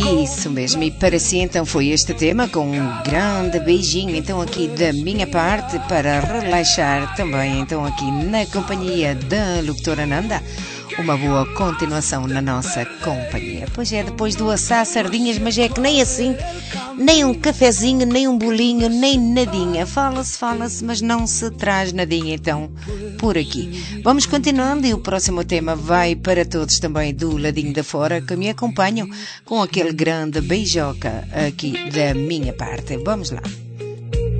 Isso mesmo, e para si então foi este tema com um grande beijinho então aqui da minha parte para relaxar também então aqui na companhia da locutora Nanda. Uma boa continuação na nossa companhia. Pois é, depois do assar sardinhas, mas é que nem assim, nem um cafezinho, nem um bolinho, nem nadinha. Fala-se, mas não se traz nadinha então por aqui. Vamos continuando e o próximo tema vai para todos também do ladinho da fora que me acompanham com aquele grande beijoca aqui da minha parte. Vamos lá.